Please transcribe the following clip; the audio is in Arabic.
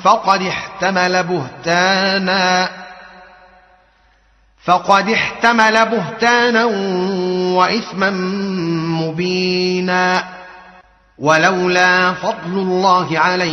فقد احتمل بهتانا وإثما مبينا. ولولا فضل الله عليكم